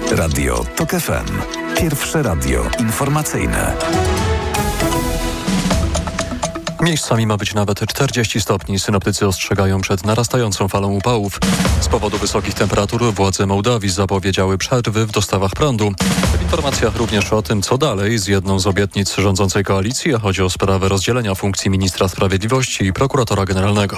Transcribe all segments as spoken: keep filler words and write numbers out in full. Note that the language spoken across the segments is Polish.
Radio TOK F M. Pierwsze radio informacyjne. Miejscami ma być nawet czterdzieści stopni. Synoptycy ostrzegają przed narastającą falą upałów. Z powodu wysokich temperatur władze Mołdawii zapowiedziały przerwy w dostawach prądu. W informacjach również o tym, co dalej z jedną z obietnic rządzącej koalicji, a chodzi o sprawę rozdzielenia funkcji ministra sprawiedliwości i prokuratora generalnego.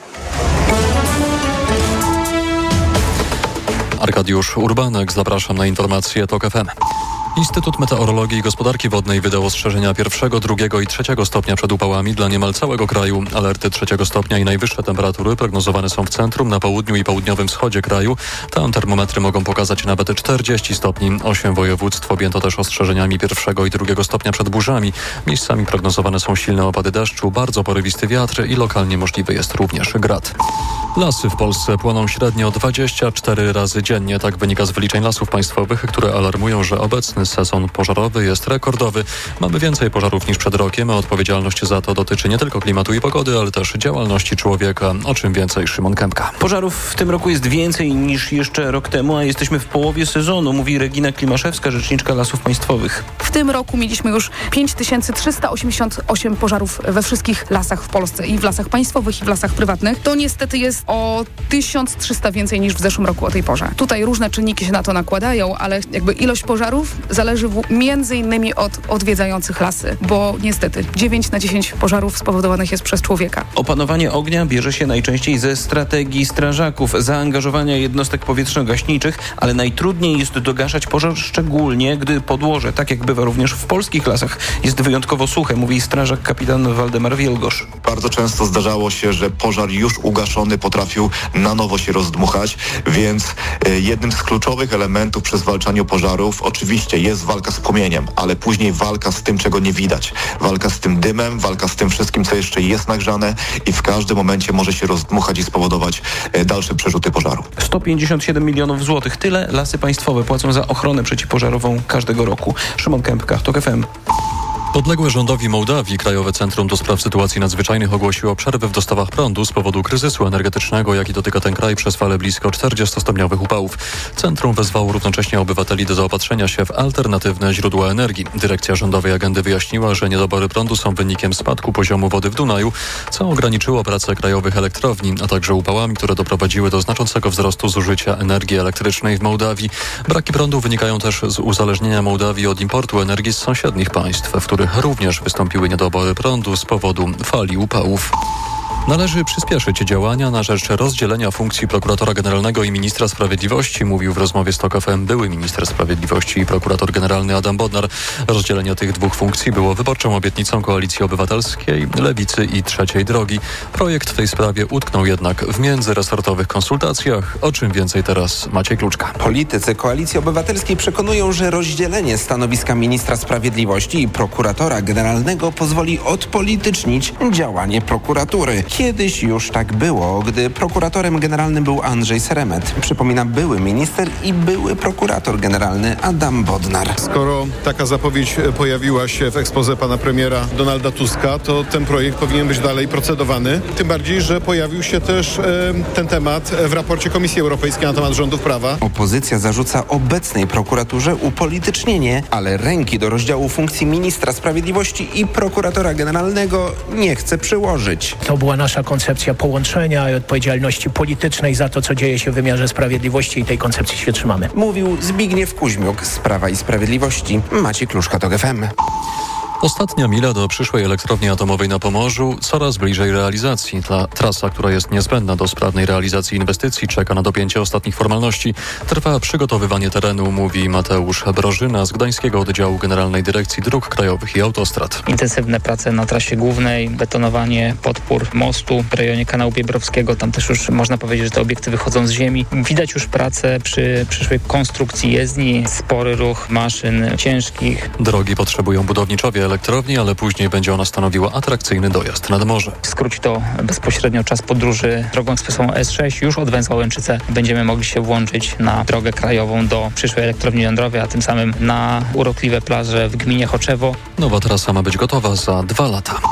Arkadiusz Urbanek, zapraszam na informacje TOK F M. Instytut Meteorologii i Gospodarki Wodnej wydał ostrzeżenia pierwszego, drugiego i trzeciego stopnia przed upałami dla niemal całego kraju. Alerty trzeciego stopnia i najwyższe temperatury prognozowane są w centrum, na południu i południowym wschodzie kraju. Tam termometry mogą pokazać nawet czterdzieści stopni. Osiem województw objęto też ostrzeżeniami pierwszego i drugiego stopnia przed burzami. Miejscami prognozowane są silne opady deszczu, bardzo porywisty wiatr i lokalnie możliwy jest również grad. Lasy w Polsce płoną średnio dwadzieścia cztery razy dziennie. Tak wynika z wyliczeń Lasów Państwowych, które alarmują, że obecny sezon pożarowy jest rekordowy. Mamy więcej pożarów niż przed rokiem, a odpowiedzialność za to dotyczy nie tylko klimatu i pogody, ale też działalności człowieka. O czym więcej Szymon Kępka. Pożarów w tym roku jest więcej niż jeszcze rok temu, a jesteśmy w połowie sezonu, mówi Regina Klimaszewska, rzeczniczka Lasów Państwowych. W tym roku mieliśmy już pięć tysięcy trzysta osiemdziesiąt osiem pożarów we wszystkich lasach w Polsce, i w lasach państwowych, i w lasach prywatnych. To niestety jest o tysiąc trzysta więcej niż w zeszłym roku o tej porze. Tutaj różne czynniki się na to nakładają, ale jakby ilość pożarów zależy w, między innymi od odwiedzających lasy, bo niestety dziewięć na dziesięć pożarów spowodowanych jest przez człowieka. Opanowanie ognia bierze się najczęściej ze strategii strażaków, zaangażowania jednostek powietrzno-gaśniczych, ale najtrudniej jest dogaszać pożar, szczególnie gdy podłoże, tak jak bywa również w polskich lasach, jest wyjątkowo suche, mówi strażak kapitan Waldemar Wielgosz. Bardzo często zdarzało się, że pożar już ugaszony potrafił na nowo się rozdmuchać, więc jednym z kluczowych elementów przy zwalczaniu pożarów oczywiście jest walka z płomieniem, ale później walka z tym, czego nie widać. Walka z tym dymem, walka z tym wszystkim, co jeszcze jest nagrzane i w każdym momencie może się rozdmuchać i spowodować dalsze przerzuty pożaru. sto pięćdziesiąt siedem milionów złotych. Tyle Lasy Państwowe płacą za ochronę przeciwpożarową każdego roku. Szymon Kępka, TOK F M. Podległe rządowi Mołdawii Krajowe Centrum do Spraw Sytuacji Nadzwyczajnych ogłosiło przerwę w dostawach prądu z powodu kryzysu energetycznego, jaki dotyka ten kraj przez falę blisko czterdziestostopniowych upałów. Centrum wezwało równocześnie obywateli do zaopatrzenia się w alternatywne źródła energii. Dyrekcja rządowej agendy wyjaśniła, że niedobory prądu są wynikiem spadku poziomu wody w Dunaju, co ograniczyło pracę krajowych elektrowni, a także upałami, które doprowadziły do znaczącego wzrostu zużycia energii elektrycznej w Mołdawii. Braki prądu wynikają też z uzależnienia Mołdawii od importu energii z sąsiednich państw, w których również wystąpiły niedobory prądu z powodu fali upałów. Należy przyspieszyć działania na rzecz rozdzielenia funkcji prokuratora generalnego i ministra sprawiedliwości, mówił w rozmowie z TOK F M były minister sprawiedliwości i prokurator generalny Adam Bodnar. Rozdzielenie tych dwóch funkcji było wyborczą obietnicą Koalicji Obywatelskiej, Lewicy i Trzeciej Drogi. Projekt w tej sprawie utknął jednak w międzyresortowych konsultacjach. O czym więcej teraz Maciej Kluczka. Politycy Koalicji Obywatelskiej przekonują, że rozdzielenie stanowiska ministra sprawiedliwości i prokuratora generalnego pozwoli odpolitycznić działanie prokuratury. Kiedyś już tak było, gdy prokuratorem generalnym był Andrzej Seremet. Przypomina były minister i były prokurator generalny Adam Bodnar. Skoro taka zapowiedź pojawiła się w exposé pana premiera Donalda Tuska, to ten projekt powinien być dalej procedowany. Tym bardziej, że pojawił się też e, ten temat w raporcie Komisji Europejskiej na temat rządów prawa. Opozycja zarzuca obecnej prokuraturze upolitycznienie, ale ręki do rozdziału funkcji ministra sprawiedliwości i prokuratora generalnego nie chce przyłożyć. To była nasza koncepcja połączenia i odpowiedzialności politycznej za to, co dzieje się w wymiarze sprawiedliwości, i tej koncepcji się trzymamy. Mówił Zbigniew Kuźmiuk z Prawa i Sprawiedliwości. Maciej Kluczka, TOK F M. Ostatnia mila do przyszłej elektrowni atomowej na Pomorzu coraz bliżej realizacji. Ta trasa, która jest niezbędna do sprawnej realizacji inwestycji, czeka na dopięcie ostatnich formalności. Trwa przygotowywanie terenu, mówi Mateusz Brożyna z Gdańskiego Oddziału Generalnej Dyrekcji Dróg Krajowych i Autostrad. Intensywne prace na trasie głównej, betonowanie podpór mostu w rejonie Kanału Biebrowskiego. Tam też już można powiedzieć, że te obiekty wychodzą z ziemi. Widać już pracę przy przyszłej konstrukcji jezdni, spory ruch maszyn ciężkich. Drogi potrzebują budowniczowie elektrowni, ale później będzie ona stanowiła atrakcyjny dojazd nad morze. Skróci to bezpośrednio czas podróży drogą ekspresową S sześć. Już od węzła Łęczyce będziemy mogli się włączyć na drogę krajową do przyszłej elektrowni jądrowej, a tym samym na urokliwe plaże w gminie Choczewo. Nowa trasa ma być gotowa za dwa lata.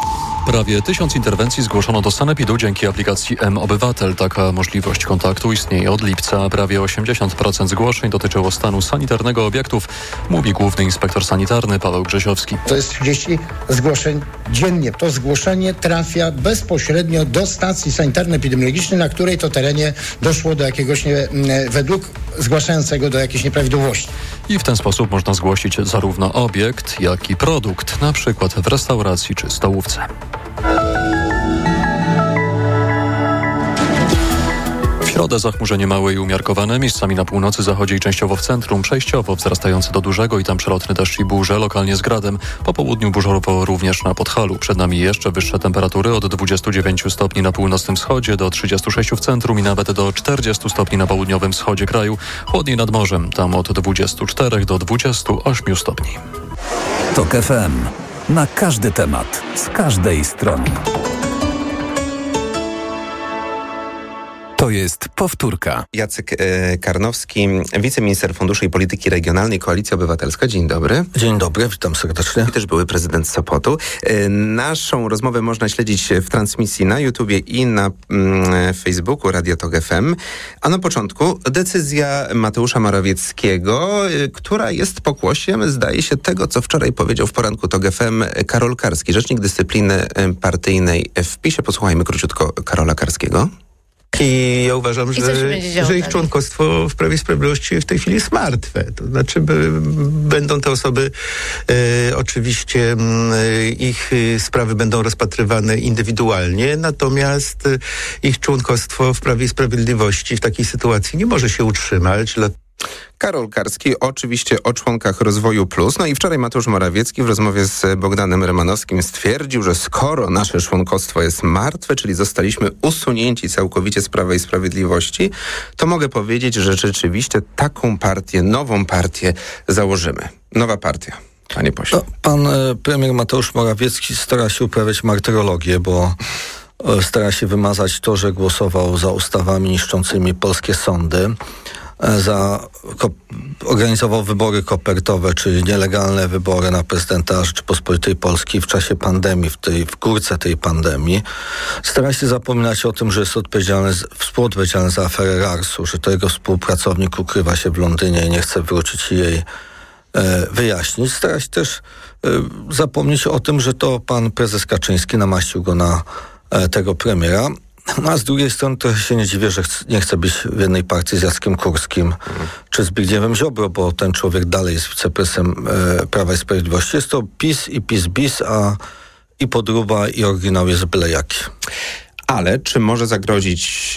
Prawie tysiąc interwencji zgłoszono do sanepidu dzięki aplikacji M-Obywatel. Taka możliwość kontaktu istnieje od lipca. Prawie osiemdziesiąt procent zgłoszeń dotyczyło stanu sanitarnego obiektów, mówi główny inspektor sanitarny Paweł Grzesiowski. To jest trzydzieści zgłoszeń dziennie. To zgłoszenie trafia bezpośrednio do stacji sanitarno-epidemiologicznej, na której to terenie doszło do jakiegoś, nie, według zgłaszającego do jakiejś nieprawidłowości. I w ten sposób można zgłosić zarówno obiekt, jak i produkt, na przykład w restauracji czy stołówce. W środę zachmurzenie małe i umiarkowane, miejscami na północy, zachodzie i częściowo w centrum, przejściowo wzrastające do dużego i tam przelotny deszcz i burze, lokalnie z gradem. Po południu burzowo również na Podhalu. Przed nami jeszcze wyższe temperatury od dwudziestu dziewięciu stopni na północnym wschodzie do trzydziestu sześciu w centrum i nawet do czterdziestu stopni na południowym wschodzie kraju. Chłodniej nad morzem, tam od dwudziestu czterech do dwudziestu ośmiu stopni. TOK F M. Na każdy temat, z każdej strony. To jest powtórka. Jacek e, Karnowski, wiceminister Funduszy i Polityki Regionalnej, Koalicja Obywatelska. Dzień dobry. Dzień dobry, witam serdecznie. I też były prezydent Sopotu. E, naszą rozmowę można śledzić w transmisji na YouTubie i na mm, Facebooku Radio TOK F M. A na początku decyzja Mateusza Morawieckiego, e, która jest pokłosiem, zdaje się, tego, co wczoraj powiedział w poranku TOK F M Karol Karski, rzecznik dyscypliny partyjnej w PiSie. Posłuchajmy króciutko Karola Karskiego. I ja uważam, I że, że ich członkostwo w Prawie i Sprawiedliwości w tej chwili jest martwe. To znaczy by, będą te osoby, e, oczywiście e, ich sprawy będą rozpatrywane indywidualnie, natomiast e, ich członkostwo w Prawie i Sprawiedliwości w takiej sytuacji nie może się utrzymać. Dla... Karol Karski oczywiście o członkach Rozwoju Plus. No i wczoraj Mateusz Morawiecki w rozmowie z Bogdanem Rymanowskim stwierdził, że skoro nasze członkostwo jest martwe, czyli zostaliśmy usunięci całkowicie z Prawa i Sprawiedliwości, to mogę powiedzieć, że rzeczywiście taką partię, nową partię założymy. Nowa partia. Panie pośle. No, pan e, premier Mateusz Morawiecki stara się uprawiać martyrologię, bo e, stara się wymazać to, że głosował za ustawami niszczącymi polskie sądy. Za, ko, organizował wybory kopertowe, czyli nielegalne wybory na prezydenta Rzeczypospolitej Polskiej w czasie pandemii, w tej w górce tej pandemii. Stara się zapominać o tym, że jest odpowiedzialny, współodpowiedzialny za aferę Rarsu, że to jego współpracownik ukrywa się w Londynie i nie chce wrócić i jej e, wyjaśnić. Stara się też e, zapomnieć o tym, że to pan prezes Kaczyński namaścił go na e, tego premiera. No a z drugiej strony trochę się nie dziwię, że ch- nie chce być w jednej partii z Jackiem Kurskim mm. czy Zbigniewem Ziobro, bo ten człowiek dalej jest wiceprezesem e, Prawa i Sprawiedliwości. Jest to PiS i PiS bis, a i podróba i oryginał jest byle jaki. Ale czy może zagrozić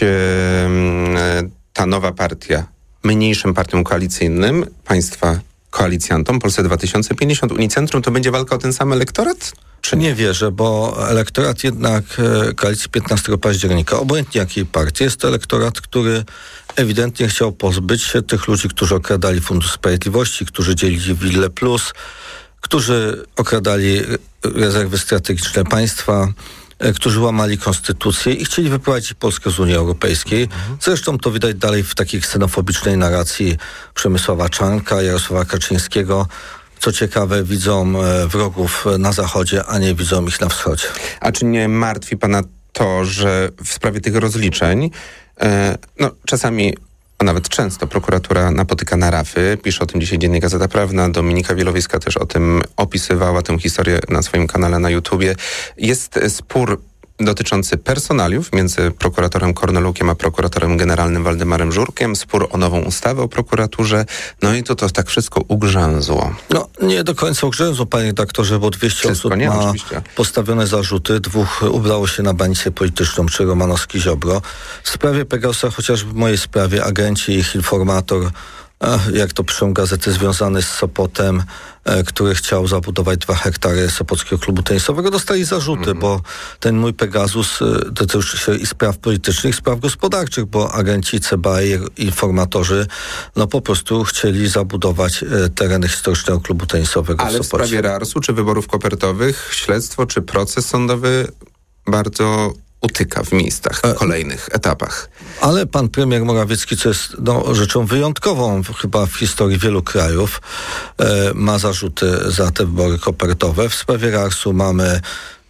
e, ta nowa partia mniejszym partiom koalicyjnym, państwa koalicjantom, Polsce dwa tysiące pięćdziesiąt, Unicentrum, to będzie walka o ten sam elektorat? Czy nie wierzę, bo elektorat jednak e, koalicji piętnastego października, obojętnie jakiej partii, jest to elektorat, który ewidentnie chciał pozbyć się tych ludzi, którzy okradali Fundusz Sprawiedliwości, którzy dzielili Wille Plus, którzy okradali rezerwy strategiczne państwa, e, którzy łamali konstytucję i chcieli wyprowadzić Polskę z Unii Europejskiej. Mhm. Zresztą to widać dalej w takiej ksenofobicznej narracji Przemysława Czarnka, Jarosława Kaczyńskiego. Co ciekawe, widzą wrogów na zachodzie, a nie widzą ich na wschodzie. A czy nie martwi pana to, że w sprawie tych rozliczeń, e, no czasami, a nawet często prokuratura napotyka na rafy, pisze o tym dzisiaj Dziennik Gazeta Prawna, Dominika Wielowiejska też o tym opisywała tę historię na swoim kanale na YouTubie. Jest spór dotyczący personaliów między prokuratorem Kornelukiem a prokuratorem generalnym Waldemarem Żurkiem, spór o nową ustawę o prokuraturze, no i to to tak wszystko ugrzęzło. No nie do końca ugrzęzło, panie redaktorze, bo dwieście wszystko, osób nie, ma oczywiście. Postawione zarzuty, dwóch ubrało się na bańce polityczną, czy Romanowski, Ziobro. W sprawie Pegasusa, chociażby w mojej sprawie, agenci i ich informator, jak to piszą gazety, związany z Sopotem, e, który chciał zabudować dwa hektary Sopockiego Klubu Tenisowego, dostali zarzuty, mm. bo ten mój Pegasus e, dotyczy się i spraw politycznych, i spraw gospodarczych, bo agenci C B A i informatorzy no po prostu chcieli zabudować e, tereny historycznego klubu tenisowego Ale w Sopocie. W sprawie Rarsu, czy wyborów kopertowych, śledztwo, czy proces sądowy bardzo utyka w miejscach, w kolejnych etapach. Ale pan premier Morawiecki, co jest no, rzeczą wyjątkową chyba w historii wielu krajów, e, ma zarzuty za te wybory kopertowe. W sprawie Rarsu mamy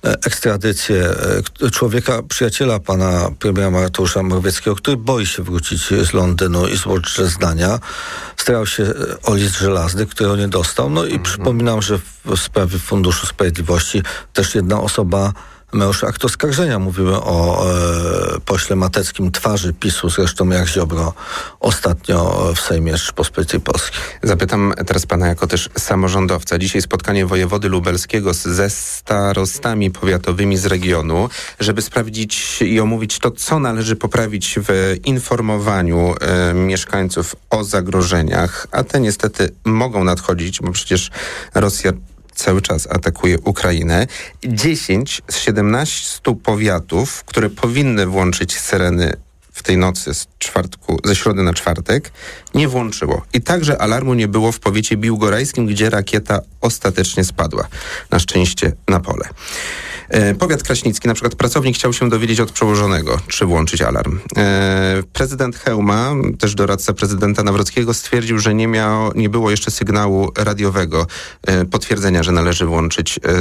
ekstradycję człowieka, przyjaciela pana premiera Mateusza Morawieckiego, który boi się wrócić z Londynu i złożyć zeznania. Starał się o list żelazny, którego nie dostał. No i mhm. przypominam, że w sprawie Funduszu Sprawiedliwości też jedna osoba miał już akt oskarżenia. Mówimy o e, pośle Mateckim, twarzy PiSu, zresztą jak Ziobro ostatnio w Sejmie Rzeczypospolitej Polskiej. Zapytam teraz pana jako też samorządowca. Dzisiaj spotkanie wojewody lubelskiego ze starostami powiatowymi z regionu, żeby sprawdzić i omówić to, co należy poprawić w informowaniu e, mieszkańców o zagrożeniach, a te niestety mogą nadchodzić, bo przecież Rosja cały czas atakuje Ukrainę. dziesięć z siedemnastu powiatów, które powinny włączyć syreny w tej nocy z czwartku, ze środy na czwartek, nie włączyło. I także alarmu nie było w powiecie biłgorajskim, gdzie rakieta ostatecznie spadła. Na szczęście na pole. E, powiat kraśnicki, na przykład pracownik chciał się dowiedzieć od przełożonego, czy włączyć alarm. E, prezydent Chełma, też doradca prezydenta Nawrockiego, stwierdził, że nie miał, nie było jeszcze sygnału radiowego, e, potwierdzenia, że należy włączyć e,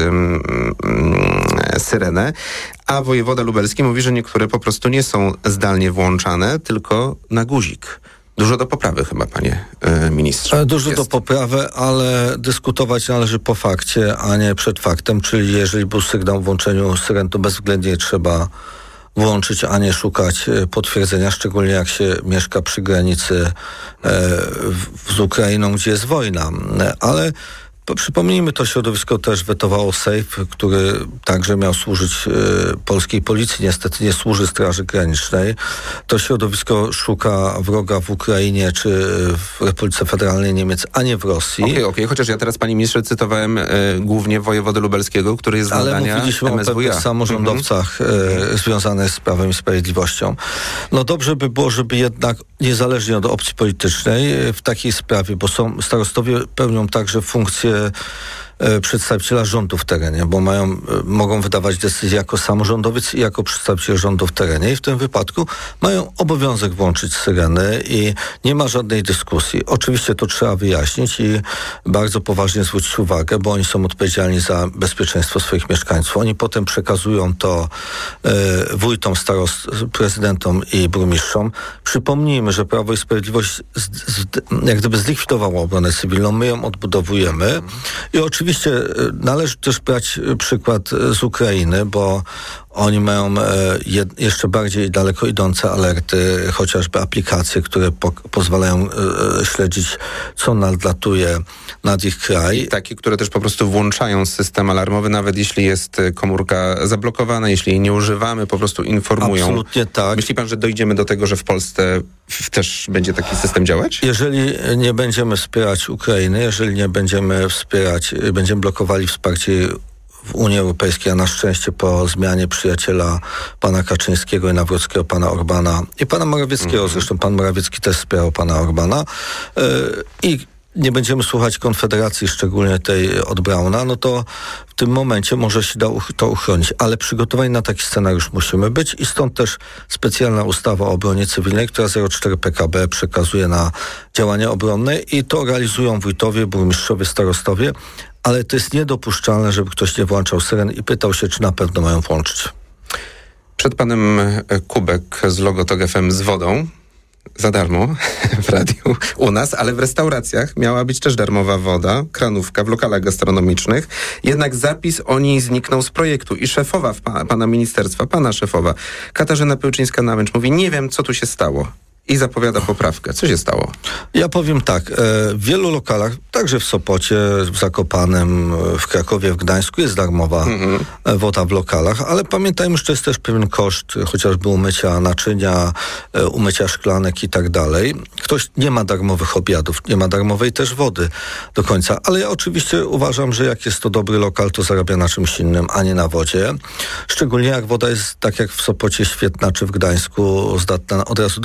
e, syrenę, a wojewoda lubelski mówi, że niektóre po prostu nie są zdalnie włączane, tylko na guzik. Dużo do poprawy chyba, panie y, ministrze. Dużo jest. do poprawy, ale dyskutować należy po fakcie, a nie przed faktem, czyli jeżeli był sygnał w włączeniu syren, to bezwzględnie trzeba włączyć, a nie szukać potwierdzenia, szczególnie jak się mieszka przy granicy e, w, z Ukrainą, gdzie jest wojna. Ale przypomnijmy, to środowisko też wetowało Sejf, który także miał służyć y, polskiej policji, niestety nie służy Straży Granicznej. To środowisko szuka wroga w Ukrainie czy w Republice Federalnej Niemiec, a nie w Rosji. Okej, okay, okej, okay. Chociaż ja teraz, panie ministrze, cytowałem y, głównie wojewodę lubelskiego, który jest z nadania Ale mówiliśmy M S W A. o pewnych samorządowcach mm-hmm. y, związanych z Prawem i Sprawiedliwością. No dobrze by było, żeby jednak niezależnie od opcji politycznej y, w takiej sprawie, bo są starostowie pełnią także funkcję przedstawiciela rządu w terenie, bo mają, mogą wydawać decyzje jako samorządowiec i jako przedstawiciel rządu w terenie i w tym wypadku mają obowiązek włączyć syreny i nie ma żadnej dyskusji. Oczywiście to trzeba wyjaśnić i bardzo poważnie zwrócić uwagę, bo oni są odpowiedzialni za bezpieczeństwo swoich mieszkańców. Oni potem przekazują to e, wójtom, starost, prezydentom i burmistrzom. Przypomnijmy, że Prawo i Sprawiedliwość z, z, jak gdyby zlikwidowało obronę cywilną. My ją odbudowujemy i oczywiście Oczywiście należy też brać przykład z Ukrainy, bo oni mają jed, jeszcze bardziej daleko idące alerty, chociażby aplikacje, które po, pozwalają e, śledzić, co nadlatuje nad ich kraj. Takie, które też po prostu włączają system alarmowy, nawet jeśli jest komórka zablokowana, jeśli jej nie używamy, po prostu informują. Absolutnie tak. Myśli pan, że dojdziemy do tego, że w Polsce też będzie taki system działać? Jeżeli nie będziemy wspierać Ukrainy, jeżeli nie będziemy wspierać, będziemy blokowali wsparcie w Unii Europejskiej, a na szczęście po zmianie przyjaciela pana Kaczyńskiego i Nawrockiego, pana Orbana i pana Morawieckiego, mm. zresztą pan Morawiecki też wspierał pana Orbana yy, i nie będziemy słuchać Konfederacji, szczególnie tej od Brauna, no to w tym momencie może się da to uchronić. Ale przygotowani na taki scenariusz musimy być i stąd też specjalna ustawa o obronie cywilnej, która zero przecinek cztery P K B przekazuje na działania obronne i to realizują wójtowie, burmistrzowie, starostowie, ale to jest niedopuszczalne, żeby ktoś nie włączał syren i pytał się, czy na pewno mają włączyć. Przed panem kubek z logo Tok F M z wodą. Za darmo w radiu u nas, ale w restauracjach miała być też darmowa woda, kranówka w lokalach gastronomicznych. Jednak zapis o niej zniknął z projektu i szefowa pa, pana ministerstwa, pana szefowa, Katarzyna Pełczyńska-Namęcz mówi, nie wiem, co tu się stało. I zapowiada poprawkę. Co się stało? Ja powiem tak. W wielu lokalach, także w Sopocie, w Zakopanem, w Krakowie, w Gdańsku jest darmowa mm-hmm. woda w lokalach, ale pamiętajmy, że to jest też pewien koszt, chociażby umycia naczynia, umycia szklanek i tak dalej. Ktoś nie ma darmowych obiadów, nie ma darmowej też wody do końca, ale ja oczywiście uważam, że jak jest to dobry lokal, to zarabia na czymś innym, a nie na wodzie. Szczególnie jak woda jest, tak jak w Sopocie, świetna, czy w Gdańsku, zdatna od razu do picia, bo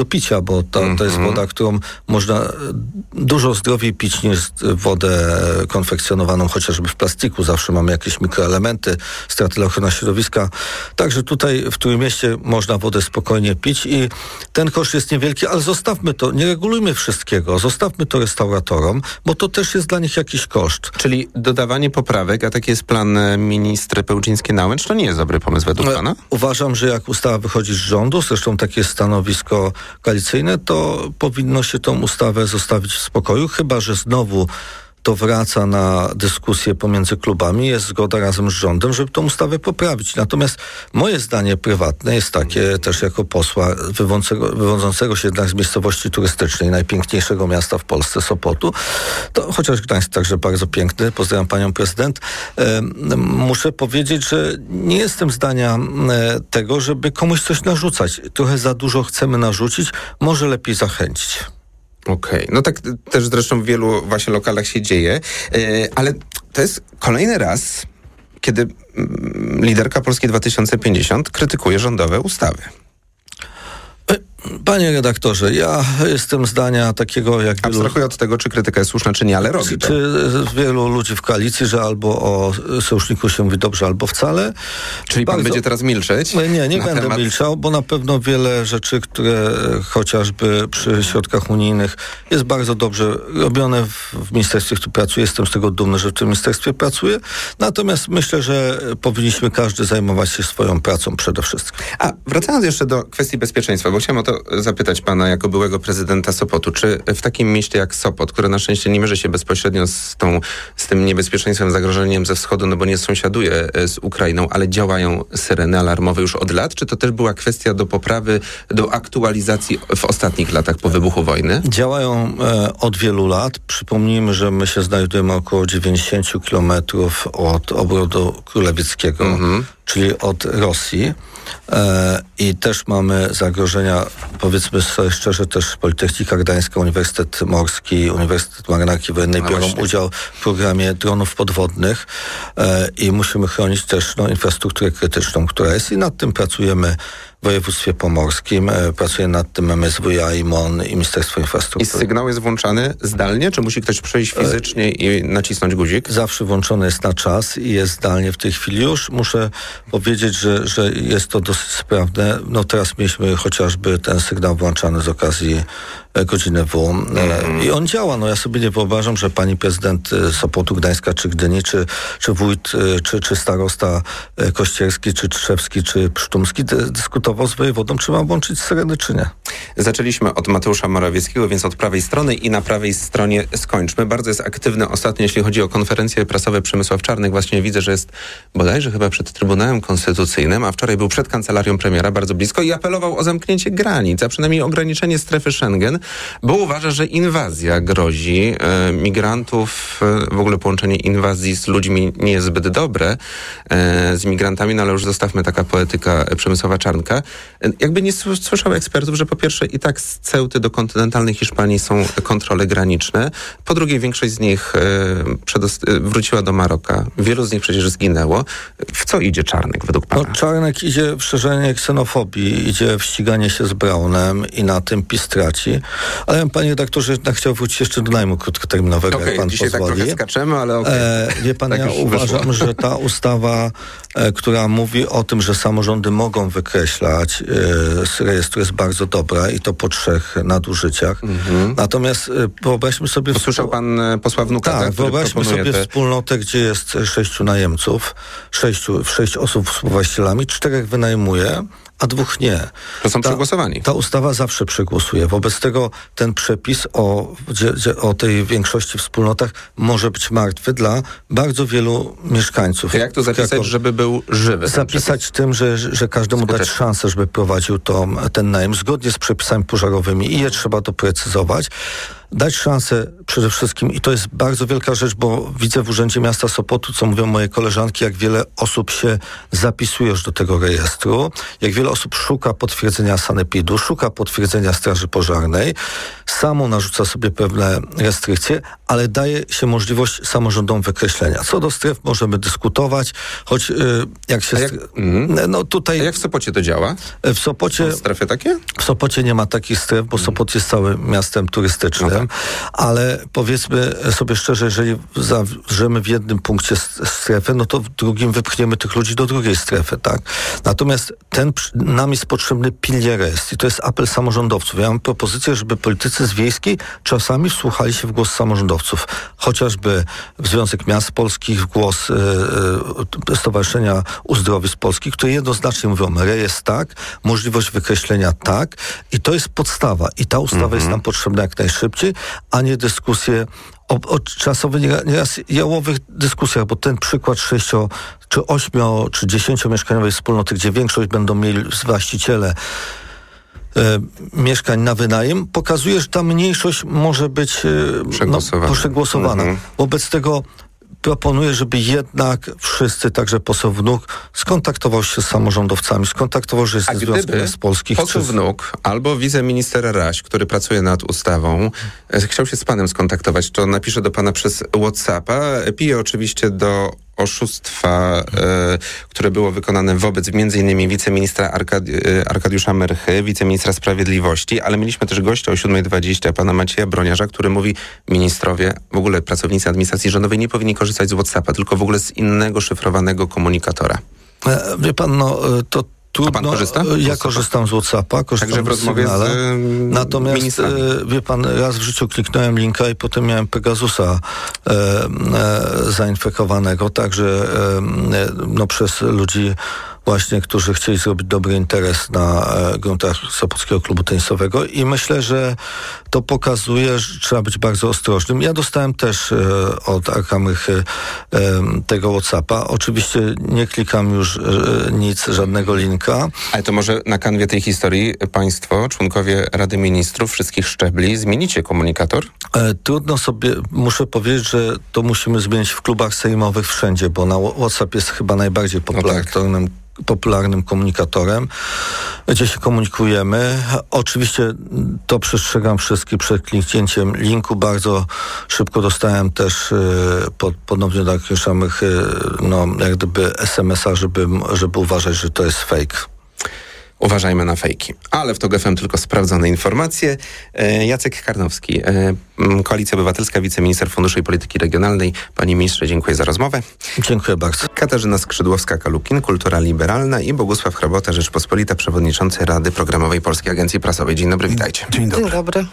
bo to, mm-hmm. to jest woda, którą można dużo zdrowiej pić niż wodę konfekcjonowaną, chociażby w plastiku. Zawsze mamy jakieś mikroelementy, straty dla ochrony środowiska. Także tutaj w Trójmieście można wodę spokojnie pić i ten koszt jest niewielki, ale zostawmy to, nie regulujmy wszystkiego, zostawmy to restauratorom, bo to też jest dla nich jakiś koszt. Czyli dodawanie poprawek, a taki jest plan ministry Pełczyńskiej-Nałęcz, to nie jest dobry pomysł według pana? Uważam, że jak ustawa wychodzi z rządu, zresztą takie jest stanowisko koalicyjne, to powinno się tą ustawę zostawić w spokoju, chyba że znowu to wraca na dyskusję pomiędzy klubami, jest zgoda razem z rządem, żeby tą ustawę poprawić. Natomiast moje zdanie prywatne jest takie, też jako posła wywodzącego, wywodzącego się jednak z miejscowości turystycznej, najpiękniejszego miasta w Polsce, Sopotu, to chociaż Gdańsk także bardzo piękny, pozdrawiam panią prezydent, e, muszę powiedzieć, że nie jestem zdania e, tego, żeby komuś coś narzucać. Trochę za dużo chcemy narzucić, może lepiej zachęcić. Okej, okay. No tak też zresztą w wielu właśnie lokalach się dzieje, yy, ale to jest kolejny raz, kiedy mm, liderka Polski dwa tysiące pięćdziesiąt krytykuje rządowe ustawy. Panie redaktorze, ja jestem zdania takiego, jak wielu... Abstrahuję od tego, czy krytyka jest słuszna, czy nie, ale robi to. Czy wielu ludzi w koalicji, że albo o sojuszniku się mówi dobrze, albo wcale. Czyli pan Bardzo... będzie teraz milczeć? Nie, nie, nie będę temat... milczał, bo na pewno wiele rzeczy, które chociażby przy środkach unijnych jest bardzo dobrze robione w, w ministerstwie, w którym pracuję. Jestem z tego dumny, że w tym ministerstwie pracuję. Natomiast myślę, że powinniśmy każdy zajmować się swoją pracą przede wszystkim. A wracając jeszcze do kwestii bezpieczeństwa, bo chciałem o to zapytać pana jako byłego prezydenta Sopotu, czy w takim mieście jak Sopot, które na szczęście nie mierzy się bezpośrednio z, tą, z tym niebezpieczeństwem, zagrożeniem ze wschodu, no bo nie sąsiaduje z Ukrainą, ale działają syreny alarmowe już od lat, czy to też była kwestia do poprawy, do aktualizacji w ostatnich latach po wybuchu wojny? Działają e, od wielu lat. Przypomnijmy, że my się znajdujemy około dziewięćdziesiąt kilometrów od obrotu królewieckiego, mm-hmm. czyli od Rosji. E, I też mamy zagrożenia, powiedzmy sobie szczerze, też Politechnika Gdańska, Uniwersytet Morski, Uniwersytet Marynarki Wojennej no biorą właśnie. udział w programie dronów podwodnych e, i musimy chronić też no, infrastrukturę krytyczną, która jest i nad tym pracujemy w województwie pomorskim. E, pracuje nad tym M S W A, I M O N i Ministerstwo Infrastruktury. I sygnał jest włączany zdalnie, czy musi ktoś przyjść fizycznie e, i nacisnąć guzik? Zawsze włączony jest na czas i jest zdalnie w tej chwili już. Muszę powiedzieć, że, że jest to dosyć sprawne. No teraz mieliśmy chociażby ten sygnał włączany z okazji godziny W. Mm. I on działa. No ja sobie nie wyobrażam, że pani prezydent Sopotu, Gdańska, czy Gdyni, czy, czy wójt, czy, czy starosta Kościerski, czy Trzewski, czy Pszczumski dy, dyskutował z wojewodą, czy ma włączyć syreny, czy nie. Zaczęliśmy od Mateusza Morawieckiego, więc od prawej strony i na prawej stronie skończmy. Bardzo jest aktywny ostatnio, jeśli chodzi o konferencje prasowe Przemysław Czarnek. Właśnie widzę, że jest bodajże chyba przed Trybunałem Konstytucyjnym, a wczoraj był przed kancelarią premiera, bardzo blisko i apelował o zamknięcie granic, a przynajmniej ograniczenie strefy Schengen, bo uważa, że inwazja grozi. E, migrantów, e, w ogóle połączenie inwazji z ludźmi nie jest zbyt dobre, e, z migrantami, no ale już zostawmy taka poetyka Przemysława Czarnka. E, jakby nie słyszał ekspertów, że po pierwsze i tak z Ceuty do kontynentalnej Hiszpanii są kontrole graniczne, po drugie większość z nich e, przedost- wróciła do Maroka. Wielu z nich przecież zginęło. W co idzie Czarnek według pana? No, Czarnek idzie w szerzenie ksenofobii, idzie w ściganie się z Braunem i na tym PiS traci. Ale ja, panie redaktorze, jednak chciał wrócić jeszcze do najmu krótkoterminowego, okay, jak pan dzisiaj pozwoli. Tak trochę skaczemy, ale okej. Okay. E, wie pan, tak ja uważam, wyszło. że ta ustawa, e, która mówi o tym, że samorządy mogą wykreślać e, z rejestru, jest bardzo dobra i to po trzech nadużyciach. Mm-hmm. Natomiast e, wyobraźmy sobie... Usłyszał pan posła Wnuka, tak, tak, wyobraźmy sobie te... wspólnotę, gdzie jest sześciu najemców, sześciu, sześć osób współwłaścicielami, czterech wynajmuje, a dwóch nie. To są ta, przegłosowani. Ta ustawa zawsze przegłosuje. Wobec tego ten przepis o, gdzie, gdzie, o tej większości wspólnotach może być martwy dla bardzo wielu mieszkańców. To jak to zapisać, Krakow... żeby był żywy? Zapisać tym, że, że każdemu Skutecznie. dać szansę, żeby prowadził to, ten najem zgodnie z przepisami pożarowymi i je trzeba doprecyzować. dać szansę przede wszystkim, i to jest bardzo wielka rzecz, bo widzę w Urzędzie Miasta Sopotu, co mówią moje koleżanki, jak wiele osób się zapisuje już do tego rejestru, jak wiele osób szuka potwierdzenia sanepidu, szuka potwierdzenia Straży Pożarnej, samo narzuca sobie pewne restrykcje, ale daje się możliwość samorządom wykreślenia. Co do stref możemy dyskutować, choć yy, jak się... Jak, mm. no tutaj... A jak w Sopocie to działa? W Sopocie... Są strefy takie? W Sopocie nie ma takich stref, bo Sopot jest całym miastem turystycznym, no tak. Ale powiedzmy sobie szczerze, jeżeli zawrzemy w jednym punkcie strefę, no to w drugim wypchniemy tych ludzi do drugiej strefy, tak? Natomiast ten nam jest potrzebny pilnie rejestr i to jest apel samorządowców. Ja mam propozycję, żeby politycy z wiejskiej czasami wsłuchali się w głos samorządowców. Chociażby Związek Miast Polskich, w głos y, y, Stowarzyszenia Uzdrowisk Polskich, które jednoznacznie mówią, rejestr tak, możliwość wykreślenia tak i to jest podstawa i ta ustawa mm-hmm. jest nam potrzebna jak najszybciej, a nie dyskusje o, o czasowych, nieraz jałowych dyskusjach, bo ten przykład sześcio, czy ośmio, czy dziesięciomieszkaniowej wspólnoty, gdzie większość będą mieli właściciele E, mieszkań na wynajem, pokazuje, że ta mniejszość może być e, przegłosowana. No, przegłosowana. Mhm. Wobec tego proponuję, żeby jednak wszyscy, także poseł Wnuk, skontaktował się z samorządowcami, skontaktował się ze Związkiem Miast Polskich. Poseł czy... Wnuk albo wiceminister Raś, który pracuje nad ustawą, chciał się z panem skontaktować, to napisze do pana przez WhatsAppa. Pije oczywiście do oszustwa, e, które było wykonane wobec m.in. wiceministra Arkadi- Arkadiusza Myrchy, wiceministra Sprawiedliwości, ale mieliśmy też gościa o siódma dwadzieścia, pana Macieja Broniarza, który mówi, ministrowie, w ogóle pracownicy administracji rządowej nie powinni korzystać z WhatsAppa, tylko w ogóle z innego szyfrowanego komunikatora. E, wie pan, no to Trudno, A pan korzysta? Ja korzystam z WhatsAppa, korzystam Także w rozmowie z, z Natomiast ministrami. wie pan, raz w życiu kliknąłem linka i potem miałem Pegasusa e, e, zainfekowanego, także e, no, przez ludzi właśnie, którzy chcieli zrobić dobry interes na e, gruntach Sopockiego Klubu Tenisowego i myślę, że to pokazuje, że trzeba być bardzo ostrożnym. Ja dostałem też e, od Arkamychy e, tego WhatsAppa. Oczywiście nie klikam już e, nic, żadnego linka. Ale to może na kanwie tej historii państwo, członkowie Rady Ministrów wszystkich szczebli, zmienicie komunikator? E, trudno sobie, muszę powiedzieć, że to musimy zmienić w klubach sejmowych wszędzie, bo na WhatsApp jest chyba najbardziej popularnym no tak. popularnym komunikatorem, gdzie się komunikujemy. Oczywiście to przestrzegam wszystkich przed kliknięciem linku. Bardzo szybko dostałem też pod, ponownie do Arkadiusza Myrchy, no jak gdyby es em es a, żeby, żeby uważać, że to jest fake. Uważajmy na fejki. Ale w TOG F M tylko sprawdzone informacje. E, Jacek Karnowski, e, Koalicja Obywatelska, wiceminister Funduszy i Polityki Regionalnej. Panie ministrze, dziękuję za rozmowę. Dziękuję bardzo. Katarzyna Skrzydłowska-Kalukin, Kultura Liberalna i Bogusław Hrabota, Rzeczpospolita, przewodniczący Rady Programowej Polskiej Agencji Prasowej. Dzień dobry, witajcie. Dzień dobry. Dzień dobry.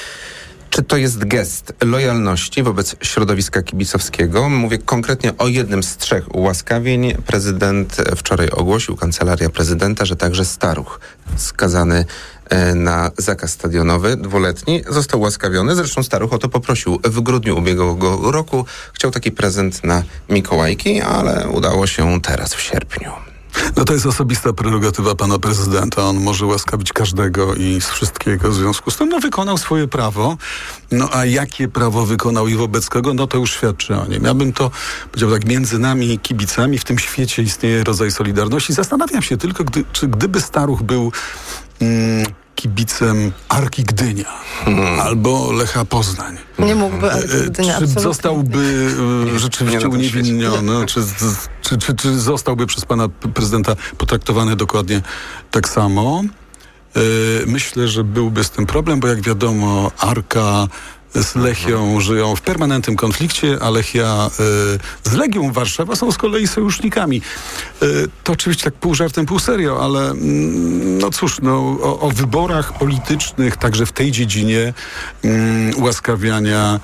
Czy to jest gest lojalności wobec środowiska kibicowskiego? Mówię konkretnie o jednym z trzech ułaskawień. Prezydent wczoraj ogłosił, Kancelaria Prezydenta, że także Staruch, skazany na zakaz stadionowy dwuletni, został ułaskawiony. Zresztą Staruch o to poprosił w grudniu ubiegłego roku. Chciał taki prezent na Mikołajki, ale udało się teraz w sierpniu. No to jest osobista prerogatywa pana prezydenta. On może łaskawić każdego i z wszystkiego. W związku z tym no, wykonał swoje prawo. No a jakie prawo wykonał i wobec kogo? No to już świadczy o nim. Ja bym to powiedział tak, między nami kibicami w tym świecie istnieje rodzaj solidarności. Zastanawiam się tylko, gdy, czy gdyby Staruch był mm, kibicem Arki Gdynia hmm. albo Lecha Poznań. Nie mógłby Arki Gdynia. Czy zostałby e, rzeczywiście uniewinniony? Czy, czy, czy, czy zostałby przez pana prezydenta potraktowany dokładnie tak samo? E, myślę, że byłby z tym problem, bo jak wiadomo, Arka z Lechią żyją w permanentnym konflikcie, a Lechia y, z Legią Warszawa są z kolei sojusznikami. Y, to oczywiście tak pół żartem, pół serio, ale mm, no cóż, no, o, o wyborach politycznych także w tej dziedzinie y, ułaskawiania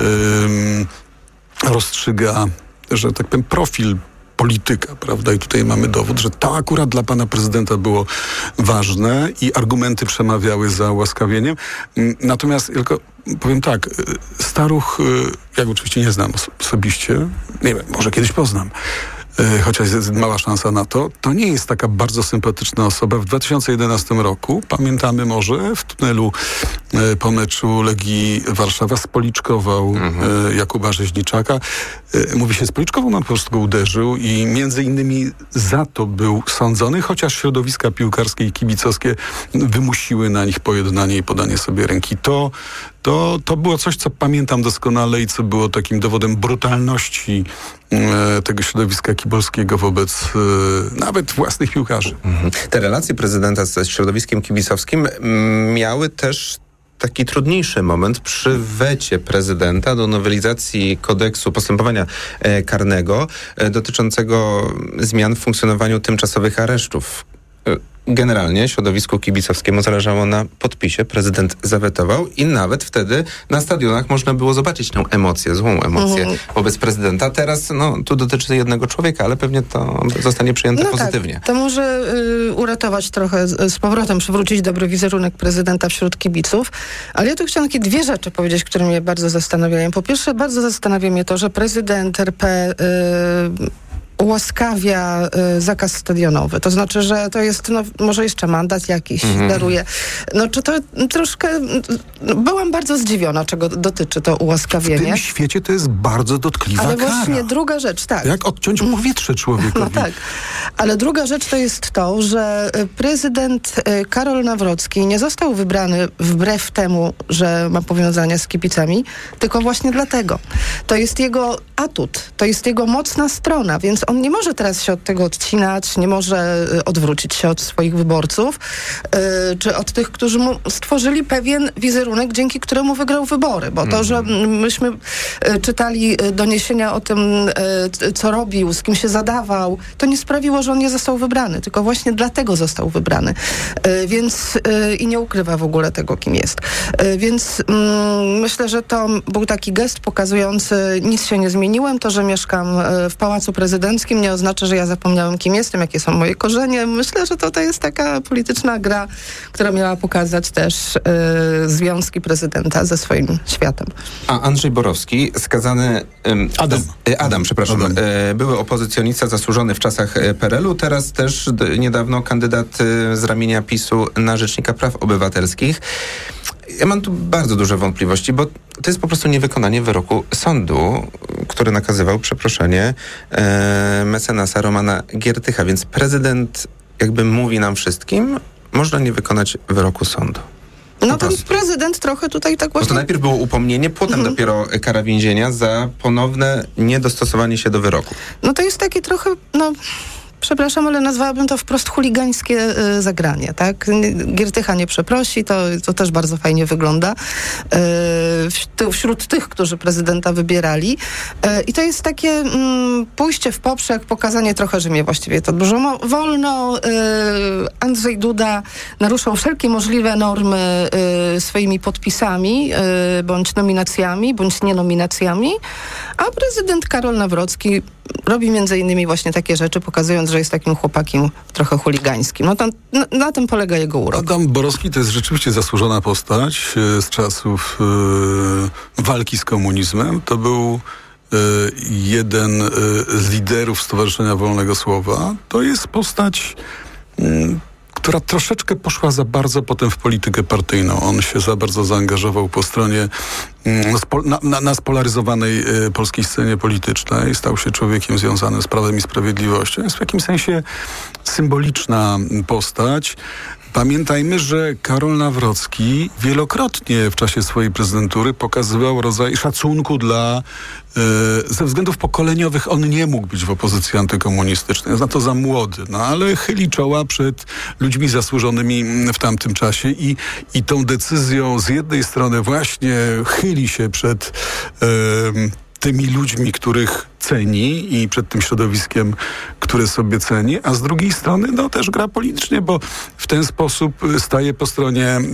y, rozstrzyga, że tak powiem, profil polityka, prawda? I tutaj mamy dowód, że to akurat dla pana prezydenta było ważne i argumenty przemawiały za łaskawieniem. Natomiast tylko powiem tak, Staruch, jak oczywiście nie znam osobiście, nie wiem, może kiedyś poznam, chociaż jest mała szansa na to, to nie jest taka bardzo sympatyczna osoba. W dwa tysiące jedenastym roku, pamiętamy może, w tunelu po meczu Legii Warszawa spoliczkował mhm. Jakuba Rzeźniczaka. Mówi się spoliczkował, no po prostu go uderzył i między innymi za to był sądzony, chociaż środowiska piłkarskie i kibicowskie wymusiły na nich pojednanie i podanie sobie ręki. To, to, to było coś, co pamiętam doskonale i co było takim dowodem brutalności e, tego środowiska kibicowskiego wobec e, nawet własnych piłkarzy. Mhm. Te relacje prezydenta ze środowiskiem kibicowskim miały też taki trudniejszy moment przy wecie prezydenta do nowelizacji kodeksu postępowania e, karnego e, dotyczącego zmian w funkcjonowaniu tymczasowych aresztów. E, Generalnie środowisku kibicowskiemu zależało na podpisie, prezydent zawetował i nawet wtedy na stadionach można było zobaczyć tę emocję, złą emocję mhm. wobec prezydenta. Teraz, no, tu dotyczy jednego człowieka, ale pewnie to zostanie przyjęte no pozytywnie. Tak, to może y, uratować trochę z, z powrotem, przywrócić dobry wizerunek prezydenta wśród kibiców, ale ja tu chciałam takie dwie rzeczy powiedzieć, które mnie bardzo zastanawiają. Po pierwsze, bardzo zastanawia mnie to, że prezydent R P y, ułaskawia y, zakaz stadionowy. To znaczy, że to jest, no, może jeszcze mandat jakiś mhm. daruje. No, czy to troszkę... No, byłam bardzo zdziwiona, czego dotyczy to ułaskawienie. W tym świecie to jest bardzo dotkliwa Ale kara. właśnie druga rzecz, tak. Jak odciąć powietrze człowiekowi. No tak. Ale druga rzecz to jest to, że prezydent Karol Nawrocki nie został wybrany wbrew temu, że ma powiązania z kibicami, tylko właśnie dlatego. To jest jego atut, to jest jego mocna strona, więc on nie może teraz się od tego odcinać, nie może odwrócić się od swoich wyborców, yy, czy od tych, którzy mu stworzyli pewien wizerunek, dzięki któremu wygrał wybory. Bo to, że myśmy y, czytali doniesienia o tym, y, co robił, z kim się zadawał, to nie sprawiło, że on nie został wybrany, tylko właśnie dlatego został wybrany. Y, więc y, i nie ukrywa w ogóle tego, kim jest. Y, więc y, myślę, że to był taki gest pokazujący, nic się nie zmieniłem, to, że mieszkam y, w Pałacu Prezydenckim, nie oznacza, że ja zapomniałem, kim jestem, jakie są moje korzenie. Myślę, że to, to jest taka polityczna gra, która miała pokazać też y, związki prezydenta ze swoim światem. A Andrzej Borowski, skazany... Ym, Adam. Z, Adam, przepraszam. Adam. Y, były opozycjonista zasłużony w czasach P R L u, teraz też d, niedawno kandydat y, z ramienia PiSu na Rzecznika Praw Obywatelskich. Ja mam tu bardzo duże wątpliwości, bo to jest po prostu niewykonanie wyroku sądu, który nakazywał przeproszenie e, mecenasa Romana Giertycha. Więc prezydent jakby mówi nam wszystkim, można nie wykonać wyroku sądu. No ten prezydent trochę tutaj tak właśnie... Bo to najpierw było upomnienie, potem mhm. dopiero kara więzienia za ponowne niedostosowanie się do wyroku. No to jest takie trochę, no... Przepraszam, ale nazwałabym to wprost chuligańskie y, zagranie, tak? Giertycha nie przeprosi, to, to też bardzo fajnie wygląda y, wśród tych, którzy prezydenta wybierali. Y, I to jest takie mm, pójście w poprzek, pokazanie trochę, że mnie właściwie to dużo mo- wolno. Y, Andrzej Duda naruszał wszelkie możliwe normy y, swoimi podpisami, y, bądź nominacjami, bądź nienominacjami, a prezydent Karol Nawrocki robi między innymi właśnie takie rzeczy, pokazując, że jest takim chłopakiem trochę chuligańskim. No to, na, na tym polega jego urok. Adam Borowski to jest rzeczywiście zasłużona postać e, z czasów e, walki z komunizmem. To był e, jeden e, z liderów Stowarzyszenia Wolnego Słowa. To jest postać... M, która troszeczkę poszła za bardzo potem w politykę partyjną. On się za bardzo zaangażował po stronie na, na, na spolaryzowanej y, polskiej scenie politycznej. Stał się człowiekiem związanym z Prawem i Sprawiedliwością. Jest w jakimś sensie symboliczna postać. Pamiętajmy, że Karol Nawrocki wielokrotnie w czasie swojej prezydentury pokazywał rodzaj szacunku dla... Yy, ze względów pokoleniowych on nie mógł być w opozycji antykomunistycznej. Jest na to za młody, no ale chyli czoła przed ludźmi zasłużonymi w tamtym czasie i, i tą decyzją z jednej strony właśnie chyli się przed... Yy, tymi ludźmi, których ceni i przed tym środowiskiem, które sobie ceni, a z drugiej strony no też gra politycznie, bo w ten sposób staje po stronie e,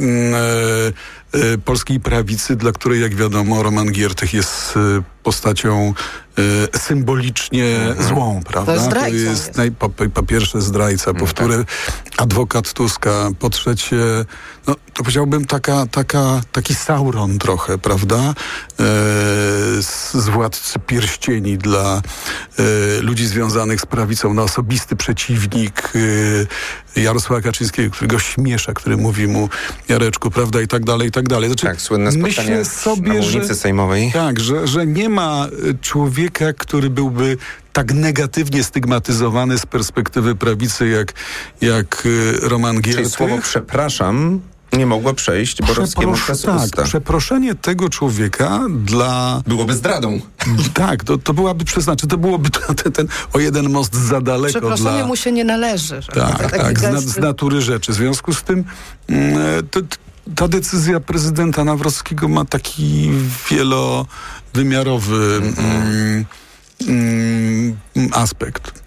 e, polskiej prawicy, dla której, jak wiadomo, Roman Giertych jest e, postacią e, symbolicznie mhm. złą, prawda? To, to jest, jest. Naj, po, po pierwsze zdrajca, po wtóre adwokat Tuska, po trzecie, no to powiedziałbym taka, taka, taki Sauron trochę, prawda? E, z, z władcy pierścieni dla y, ludzi związanych z prawicą na osobisty przeciwnik y, Jarosława Kaczyńskiego, który go śmiesza, który mówi mu Jareczku, prawda, i tak dalej, i tak dalej. Znaczy, tak, słynne spotkanie sobie, na mównicy że, sejmowej. Tak, że, że nie ma człowieka, który byłby tak negatywnie stygmatyzowany z perspektywy prawicy jak, jak Roman Giertych. Czyli słowo przepraszam nie mogło przejść Borowskiemu przez tak, usta. Przeproszenie tego człowieka dla... Byłoby zdradą. Tak, to, to byłaby przeznaczenie, to byłoby ten, ten o jeden most za daleko. Przeproszenie dla... mu się nie należy. Tak, tak, z, na, z natury rzeczy. W związku z tym to, ta decyzja prezydenta Nawrockiego ma taki wielowymiarowy mm, mm, aspekt.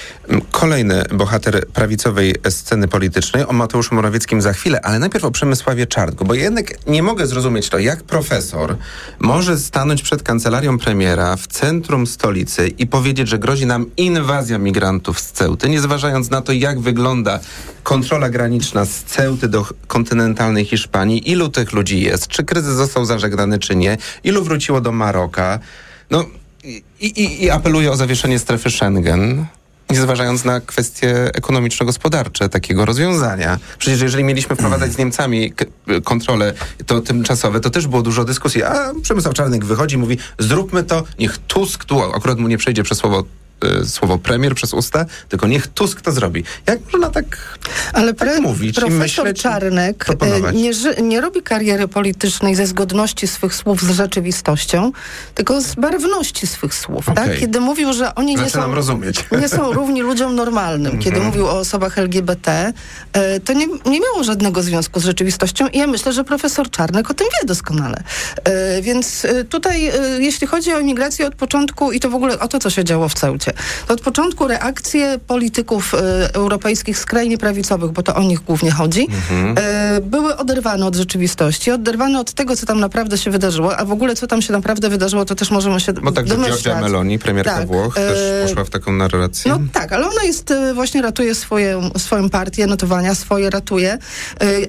Kolejny bohater prawicowej sceny politycznej, o Mateuszu Morawieckim za chwilę, ale najpierw o Przemysławie Czarnku, bo jednak nie mogę zrozumieć to, jak profesor może stanąć przed kancelarią premiera w centrum stolicy i powiedzieć, że grozi nam inwazja migrantów z Ceuty, nie zważając na to, jak wygląda kontrola graniczna z Ceuty do kontynentalnej Hiszpanii, ilu tych ludzi jest, czy kryzys został zażegnany, czy nie, ilu wróciło do Maroka. No i, i, i apeluje o zawieszenie strefy Schengen, nie zważając na kwestie ekonomiczno-gospodarcze takiego rozwiązania. Przecież jeżeli mieliśmy wprowadzać z Niemcami k- kontrole to tymczasowe, to też było dużo dyskusji. A Przemysław Czarnek wychodzi i mówi, zróbmy to, niech Tusk, tu akurat mu nie przejdzie przez słowo y, słowo premier przez usta, tylko niech Tusk to zrobi. Jak można tak, Ale tak pre- mówić profesor i myśleć, Czarnek nie, nie robi kariery politycznej ze zgodności swych słów z rzeczywistością, tylko z barwności swych słów. Okay. Tak? Kiedy mówił, że oni nie są, rozumieć. nie są równi ludziom normalnym, Mm-hmm. kiedy mówił o osobach L G B T, y, to nie, nie miało żadnego związku z rzeczywistością i ja myślę, że profesor Czarnek o tym wie doskonale. Y, więc y, tutaj, y, jeśli chodzi o imigrację od początku i to w ogóle o to, co się działo w Ceucie, to od początku reakcje polityków y, europejskich skrajnie prawicowych, bo to o nich głównie chodzi, mm-hmm. y, były oderwane od rzeczywistości, oderwane od tego, co tam naprawdę się wydarzyło, a w ogóle co tam się naprawdę wydarzyło, to też możemy się Bo także domyślać. Giorgia Meloni, premierka tak, Włoch, y, też poszła w taką narrację. No tak, ale ona jest, y, właśnie ratuje swoje, swoją partię, notowania swoje ratuje. Y, y,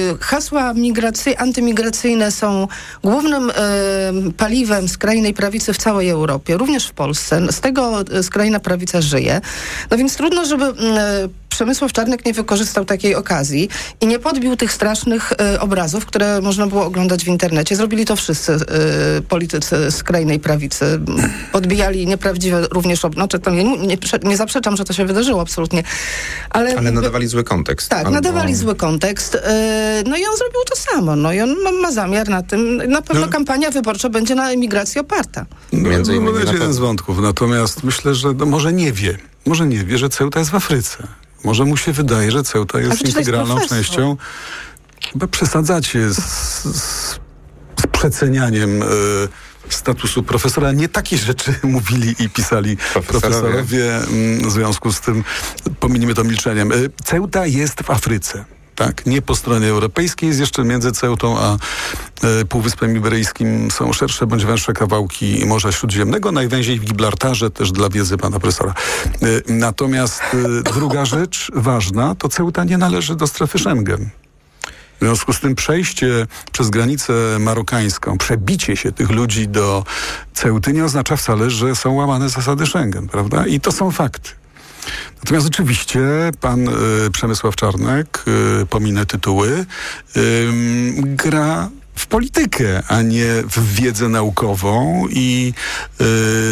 hasła migracji, antymigracyjne są głównym y, paliwem skrajnej prawicy w całej Europie, również w Polsce. Z tego y, skrajna prawica żyje. No więc trudno, żeby y, Przemysław Czarnek nie wykorzystał takiej okazji i nie podbił tych strasznych y, obrazów, które można było oglądać w internecie. Zrobili to wszyscy y, politycy skrajnej prawicy. Podbijali nieprawdziwe również ob... Znaczy, to nie, nie, nie zaprzeczam, że to się wydarzyło absolutnie. Ale, ale nadawali zły kontekst. Tak, albo... nadawali zły kontekst. Yy, no i on zrobił to samo. No i on ma, ma zamiar na tym. Na pewno no. kampania wyborcza będzie na emigracji oparta. No, Między innymi to będzie jeden z wątków. Natomiast myślę, że no, może nie wie. Może nie wie, że Ceuta jest w Afryce. Może mu się wydaje, że Ceuta jest integralną jest częścią. Chyba przesadzacie z, z, z przecenianiem... Yy, statusu profesora. Nie takie rzeczy mówili i pisali profesorowie. profesorowie. W związku z tym pominimy to milczeniem. Ceuta jest w Afryce. Tak, nie po stronie europejskiej, jest jeszcze między Ceutą a e, Półwyspem Iberyjskim są szersze bądź węższe kawałki Morza Śródziemnego, najwęziej w Gibraltarze, też dla wiedzy pana profesora. E, natomiast e, druga rzecz ważna, to Ceuta nie należy do strefy Schengen. W związku z tym przejście przez granicę marokańską, przebicie się tych ludzi do Ceuty nie oznacza wcale, że są łamane zasady Schengen, prawda? I to są fakty. Natomiast oczywiście pan y, Przemysław Czarnek, y, pominę tytuły, y, gra w politykę, a nie w wiedzę naukową i, yy,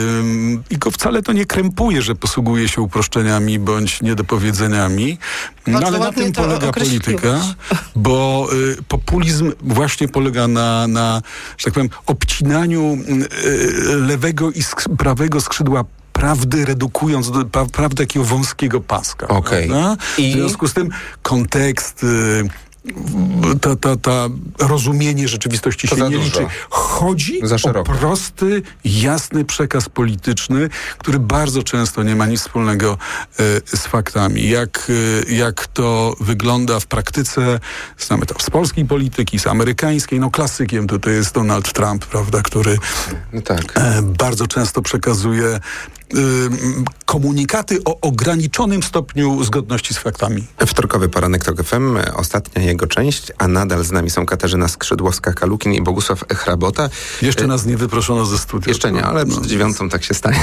i go wcale to nie krępuje, że posługuje się uproszczeniami bądź niedopowiedzeniami, no, ale na tym polega polityka, bo y, populizm właśnie polega na, na, że tak powiem, obcinaniu y, lewego i sk- prawego skrzydła prawdy, redukując do, pra, prawdę takiego wąskiego paska. Okay. I... W związku z tym kontekst... Y, Ta, ta, ta rozumienie rzeczywistości to się nie dużo. liczy. Chodzi o prosty, jasny przekaz polityczny, który bardzo często nie ma nic wspólnego e, z faktami. Jak, e, jak to wygląda w praktyce, znamy to z polskiej polityki, z amerykańskiej, no klasykiem tutaj jest Donald Trump, prawda, który no tak. e, bardzo często przekazuje komunikaty o ograniczonym stopniu zgodności z faktami. Wtorkowy poranek TOK F M, ostatnia jego część, a nadal z nami są Katarzyna Skrzydłowska-Kalukin i Bogusław Hrabota. Jeszcze nas nie wyproszono ze studia. Jeszcze nie, ale przed dziewiątą tak się stanie.